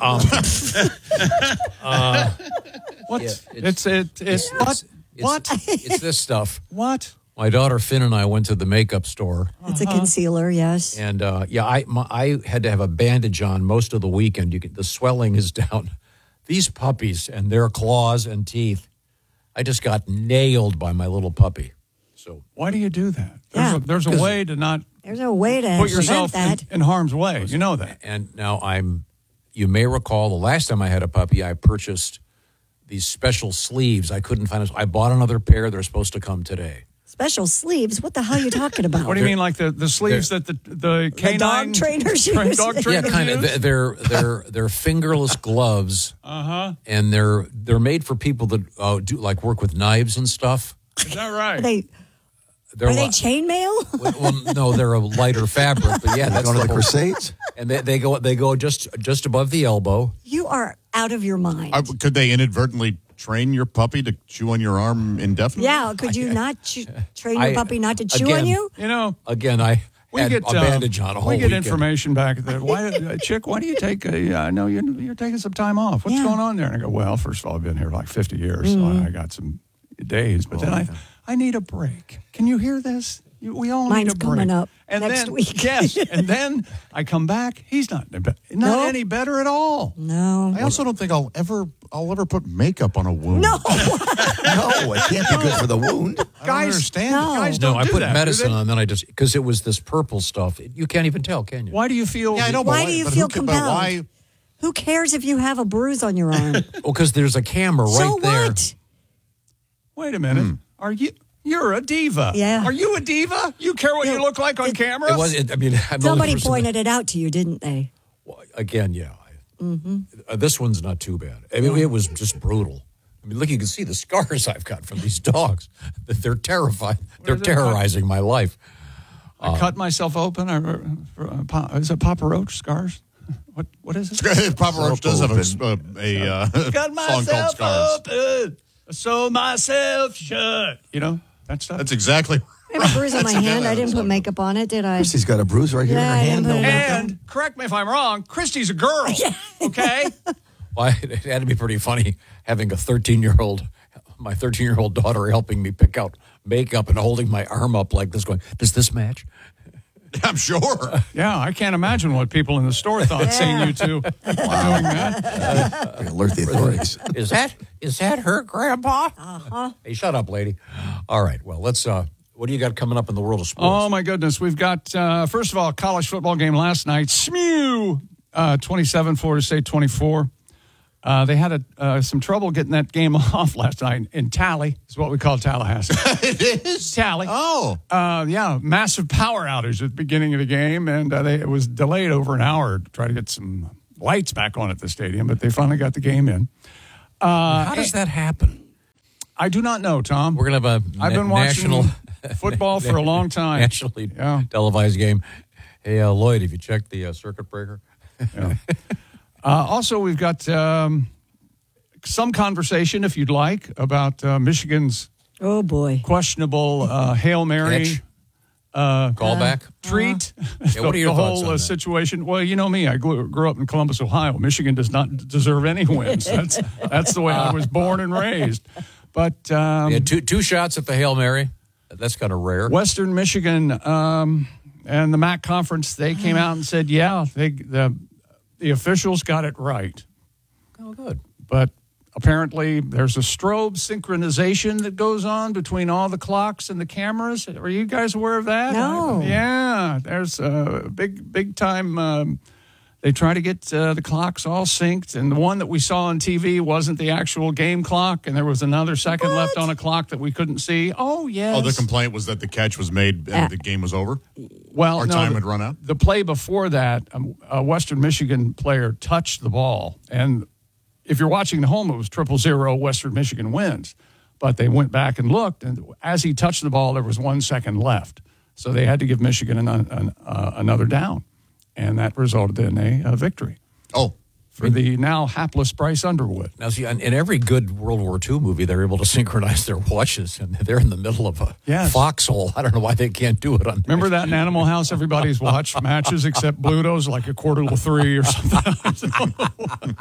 What? Yeah, It's what? It's this stuff. What? My daughter Finn and I went to the makeup store. It's a concealer, yes. And I had to have a bandage on most of the weekend. The swelling is down. These puppies and their claws and teeth, I just got nailed by my little puppy. So why do you do that? Yeah. There's a way to not There's a way to put yourself prevent that. in harm's way. You know that. And now you may recall the last time I had a puppy, I purchased these special sleeves. I couldn't find it. I bought another pair. They're supposed to come today. Special sleeves? What the hell are you talking about? What do you mean, like the sleeves that the canine dog trainers use? dog trainers Yeah, kind use? of. They're fingerless gloves. And they're made for people that do like work with knives and stuff. Is that right? Are they chainmail? Well, no, they're a lighter fabric, but yeah, that's Going to the whole- Crusades? And they go just above the elbow. You are out of your mind. Could they inadvertently train your puppy to chew on your arm indefinitely? Yeah, could you not train your puppy not to chew on again, you? You know, Again, I we had get a bandage on a whole we get weekend. information back that Chick, why do you take I know you're taking some time off. What's going on there? And I go, well, first of all, I've been here like 50 years, so I got some days, but then I need a break. Can you hear this? We all Mine's need a break. coming up and next then, week. Yes, and then I come back. He's not any better at all. No. I also don't think I'll ever put makeup on a wound. No. No, it can't be good for the wound. I don't understand. no. Guys No, don't I do put that, do medicine they? on, then because it was this purple stuff. You can't even tell, can you? Why do you feel? Yeah, I know. Why but do you but feel who ca- but compelled? why? Who cares if you have a bruise on your arm? Well, because there's a camera right so there. what? Wait a minute. Are you? You're a diva. Yeah. Are you a diva? You care what you look like on camera? It was. I mean, I'm Somebody only pointed it out to you, didn't they? again. Yeah. This one's not too bad. I mean, it was just brutal. I mean, look, you can see the scars I've got from these dogs. They're terrified. They're terrorizing my life. I cut myself open. Is it Papa Roach scars? What is it? Papa Roach does have a song Cut called myself Scars. open. Sew myself shut. You know that stuff. That's exactly. I have a bruise on my hand. I didn't put makeup on it, did I? Christy's got a bruise right here in her Yeah, I hand. didn't put it on. And correct me if I'm wrong. Christy's a girl. Okay. Well, it had to be pretty funny having a 13-year-old my 13-year-old daughter helping me pick out makeup and holding my arm up like this going, does this match? I'm sure. Yeah, I can't imagine what people in the store thought seeing you two doing that. Alert the authorities. Is that her, Grandpa? Uh-huh. Hey, shut up, lady. All right, well, let's, what do you got coming up in the world of sports? Oh, my goodness. We've got, first of all, a college football game last night. SMU, 27, Florida State 24. They had some trouble getting that game off last night in Tally. Is what we call Tallahassee. It is? Tally. Oh. Yeah, massive power outage at the beginning of the game, and it was delayed over an hour to try to get some lights back on at the stadium, but they finally got the game in. How does that happen? I do not know, Tom. We're going to have I've been watching national football for a long time. Nationally televised game. Hey, Lloyd, have you checked the circuit breaker? Yeah. Also, we've got some conversation, if you'd like, about Michigan's questionable Hail Mary callback treat. What are your the thoughts whole on that? situation? Well, you know me. I grew up in Columbus, Ohio. Michigan does not deserve any wins. That's the way I was born and raised. But yeah, two shots at the Hail Mary. That's kind of rare. Western Michigan and the MAC conference, they came out and said, yeah, the officials got it right. Oh, good. But apparently there's a strobe synchronization that goes on between all the clocks and the cameras. Are you guys aware of that? No. Yeah, there's a big time. They try to get the clocks all synced, and the one that we saw on TV wasn't the actual game clock, and there was another second left on a clock that we couldn't see. Oh, yes. Oh, the complaint was that the catch was made and the game was over? Well, Our no, time had run out? The play before that, a Western Michigan player touched the ball, and if you're watching at home, it was 0-0, Western Michigan wins. But they went back and looked, and as he touched the ball, there was 1 second left. So they had to give Michigan another down. And that resulted in a victory. Oh. For the now hapless Bryce Underwood. Now, see, in every good World War II movie, they're able to synchronize their watches, and they're in the middle of a foxhole. I don't know why they can't do it on. Remember that in Animal House? Everybody's watched matches except Bluto's, like 2:45 or something.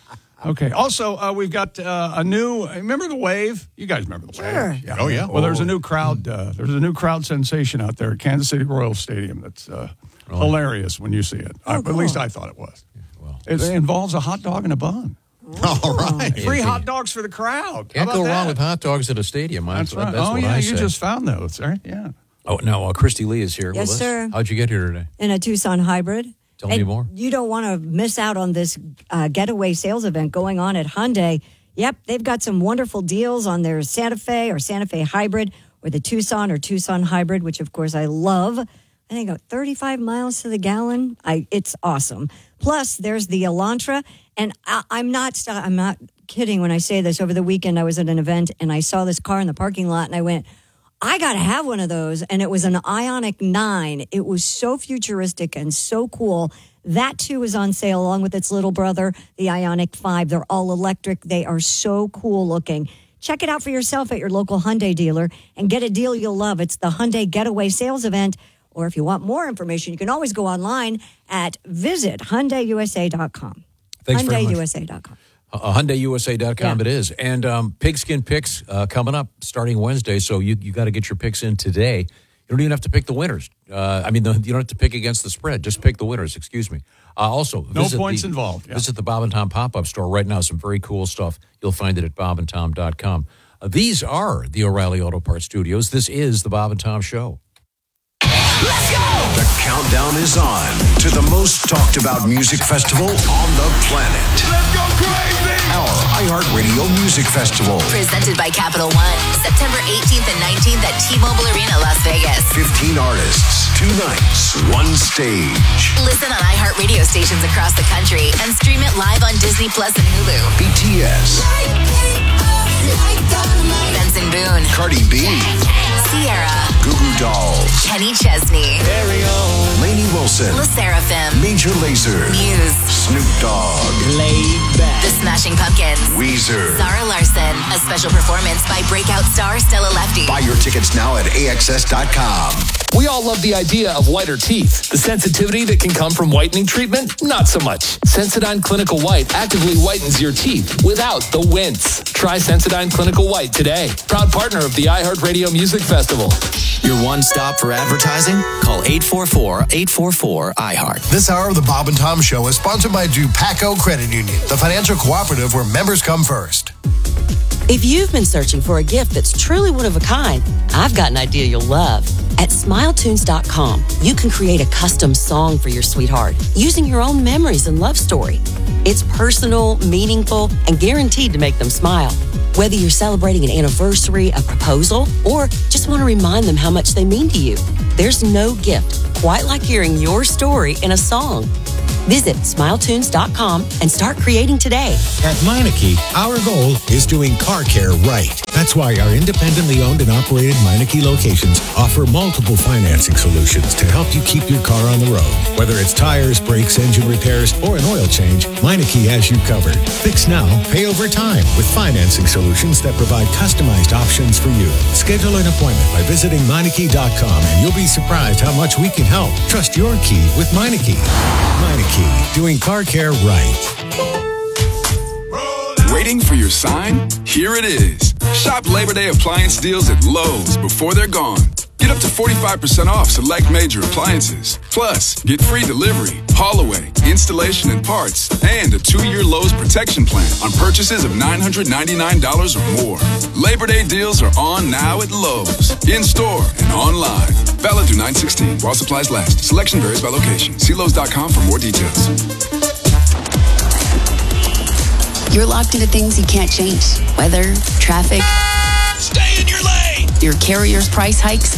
Okay. Also, we've got a new. Remember the Wave? You guys remember the Wave? Sure. Yeah. Oh yeah. Well, there's a new crowd. There's a new crowd sensation out there at Kansas City Royal Stadium. That's hilarious when you see it. At least I thought it was. Well, it involves a hot dog and a bun. All right. Free hot dogs for the crowd. Can't How go about wrong that? with hot dogs at a stadium. That's right. That's what yeah, I you say. just found those, right? Yeah. Oh, no, Christy Lee is here Yes, with us. sir. How'd you get here today? In a Tucson hybrid. Tell me more. You don't want to miss out on this getaway sales event going on at Hyundai. Yep, they've got some wonderful deals on their Santa Fe or Santa Fe hybrid or the Tucson or Tucson hybrid, which, of course, I love. I think 35 miles to the gallon. It's awesome. Plus, there's the Elantra. And I'm not kidding when I say this. Over the weekend, I was at an event, and I saw this car in the parking lot, and I went, I got to have one of those. And it was an Ioniq 9. It was so futuristic and so cool. That, too, is on sale along with its little brother, the Ioniq 5. They're all electric. They are so cool looking. Check it out for yourself at your local Hyundai dealer and get a deal you'll love. It's the Hyundai Getaway Sales Event. Or if you want more information, you can always go online at visit HyundaiUSA.com. Thanks very much. HyundaiUSA.com. HyundaiUSA.com it is. And Pigskin Picks coming up starting Wednesday, so you got to get your picks in today. You don't even have to pick the winners. You don't have to pick against the spread. Just pick the winners, excuse me. Also, no points involved. Yeah. Visit the Bob and Tom pop-up store right now. Some very cool stuff. You'll find it at bobandtom.com. These are the O'Reilly Auto Parts Studios. This is the Bob and Tom Show. Let's go! The countdown is on to the most talked about music festival on the planet. Let's go crazy! Our iHeartRadio Music Festival. Presented by Capital One. September 18th and 19th at T-Mobile Arena, Las Vegas. 15 artists, 2 nights, 1 stage. Listen on iHeartRadio stations across the country and stream it live on Disney Plus and Hulu. BTS. Benson Boone. Cardi B. Sierra. Goo Goo Dolls. Kenny Chesney. Lane Lainey Wilson, La Seraphim, Major Lazer, Muse, Snoop Dogg, Laid Back, The Smashing Pumpkins, Weezer. Zara Larson. A special performance by breakout star Stella Lefty. Buy your tickets now at AXS.com. We all love the idea of whiter teeth. The sensitivity that can come from whitening treatment, not so much. Sensodyne Clinical White actively whitens your teeth without the wince. Try Sensodyne Clinical White today. Proud partner of the iHeartRadio Music Festival. Your one stop for advertising? Call 844-844-iHeart. This hour of the Bob and Tom Show is sponsored by Dupaco Credit Union, the financial cooperative where members come first. If you've been searching for a gift that's truly one of a kind, I've got an idea you'll love. At SmileTunes.com, you can create a custom song for your sweetheart using your own memories and love story. It's personal, meaningful, and guaranteed to make them smile. Whether you're celebrating an anniversary, a proposal, or just want to remind them how much they mean to you, there's no gift quite like hearing your story in a song. Visit SmileTunes.com and start creating today. At Meineke, our goal is doing car care right. That's why our independently owned and operated Meineke locations offer multiple financing solutions to help you keep your car on the road. Whether it's tires, brakes, engine repairs, or an oil change, Meineke has you covered. Fix now, pay over time with financing solutions that provide customized options for you. Schedule an appointment by visiting Meineke.com and you'll be surprised how much we can help. Trust your key with Meineke. Meineke, doing car care right. Waiting for your sign? Here it is. Shop Labor Day appliance deals at Lowe's before they're gone. Get up to 45% off select major appliances. Plus, get free delivery, haul away, installation and parts, and a 2-year Lowe's protection plan on purchases of $999 or more. Labor Day deals are on now at Lowe's, in-store and online. Valid through 9/16 while supplies last. Selection varies by location. See Lowe's.com for more details. You're locked into things you can't change. Weather, traffic. Stay in your lane! Your carrier's price hikes.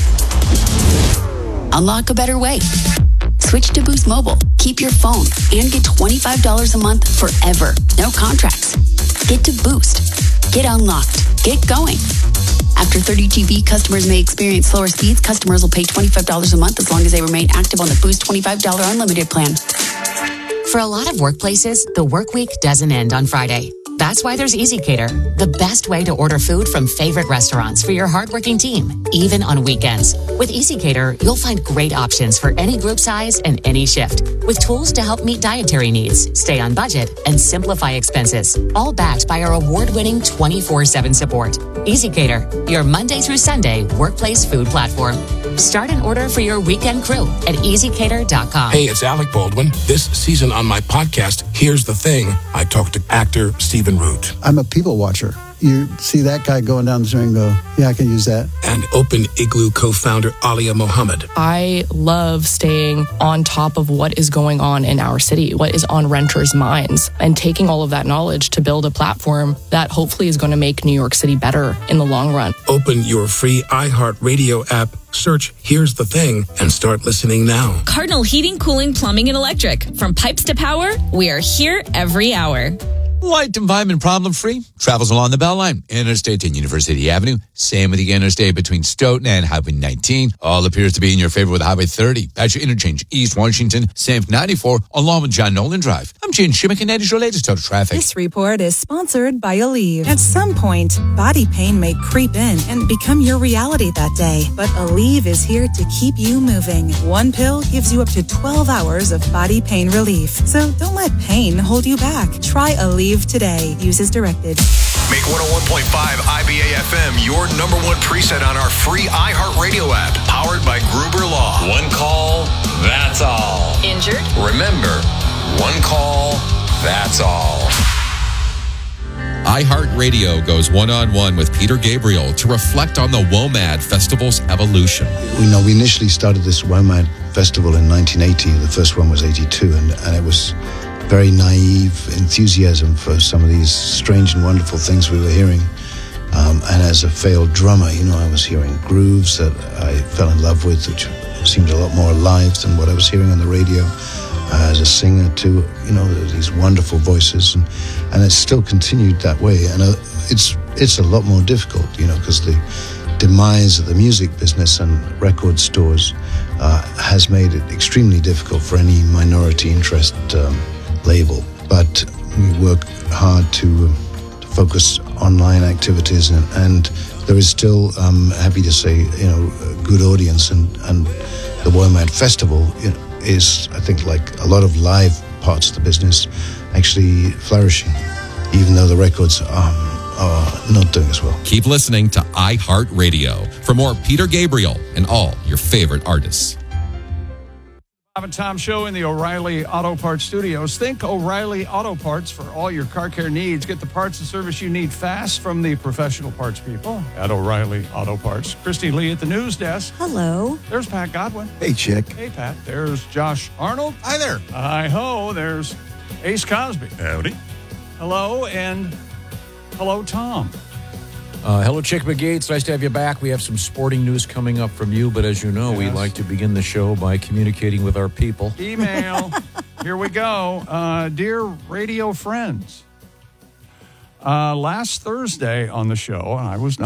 Unlock a better way. Switch to Boost Mobile. Keep your phone and get $25 a month forever. No contracts. Get to Boost. Get unlocked. Get going. After 30 GB, customers may experience slower speeds. Customers will pay $25 a month as long as they remain active on the Boost $25 unlimited plan. For a lot of workplaces, the work week doesn't end on Friday. That's why there's EasyCater, the best way to order food from favorite restaurants for your hardworking team, even on weekends. With EasyCater, you'll find great options for any group size and any shift, with tools to help meet dietary needs, stay on budget, and simplify expenses, all backed by our award-winning 24/7 support. EasyCater, your Monday through Sunday workplace food platform. Start an order for your weekend crew at EasyCater.com. Hey, it's Alec Baldwin. This season on my podcast, Here's the Thing, I talked to actor Stephen Root. I'm a people watcher. You see that guy going down the street and go, yeah, I can use that. And Open Igloo co-founder Alia Mohammed. I love staying on top of what is going on in our city, what is on renters' minds, and taking all of that knowledge to build a platform that hopefully is going to make New York City better in the long run. Open your free iHeartRadio app, search Here's the Thing, and start listening now. Cardinal Heating, Cooling, Plumbing, and Electric. From pipes to power, we are here every hour. Light environment problem-free travels along the Beltline, Interstate and University Avenue. Same with the interstate between Stoughton and Highway 19. All appears to be in your favor with Highway 30. At your interchange, East Washington, same for 94, along with John Nolan Drive. I'm Gene Shimmick, and that is your latest total traffic. This report is sponsored by Aleve. At some point, body pain may creep in and become your reality that day. But Aleve is here to keep you moving. One pill gives you up to 12 hours of body pain relief. So don't let pain hold you back. Try Aleve today. Use as directed. Make 101.5 IBA FM your number one preset on our free iHeartRadio app, powered by Gruber Law. One call, that's all. Injured? Remember, one call, that's all. iHeartRadio goes one-on-one with Peter Gabriel to reflect on the WOMAD Festival's evolution. We initially started this WOMAD Festival in 1980. The first one was 82, and it was very naive enthusiasm for some of these strange and wonderful things we were hearing. And as a failed drummer, I was hearing grooves that I fell in love with, which seemed a lot more alive than what I was hearing on the radio. As a singer too, these wonderful voices, and it's still continued that way. And it's a lot more difficult, because demise of the music business and record stores has made it extremely difficult for any minority interest label. But we work hard to focus online activities, and there is still, happy to say, good audience, and the WOMAD Festival is, I think, like a lot of live parts of the business, actually flourishing, even though the records are not doing as well. Keep listening to iHeartRadio for more Peter Gabriel and all your favorite artists. Bob and Tom Show in the O'Reilly Auto Parts Studios. Think O'Reilly Auto Parts for all your car care needs. Get the parts and service you need fast from the professional parts people at O'Reilly Auto Parts. Christy Lee at the news desk. Hello. There's Pat Godwin. Hey, Chick. Hey, Pat. There's Josh Arnold. Hi there. Hi-ho. There's Ace Cosby. Howdy. Hello, and hello, Tom. Hello, Chick McGee. It's nice to have you back. We have some sporting news coming up from you, but as you know, we like to begin the show by communicating with our people. Email. Here we go. Dear radio friends, last Thursday on the show, I was not